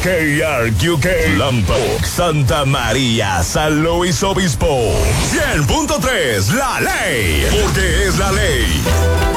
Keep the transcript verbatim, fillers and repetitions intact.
R Q K, Lambok, Santa María, San Luis Obispo. cien punto tres, La Ley, porque es la ley.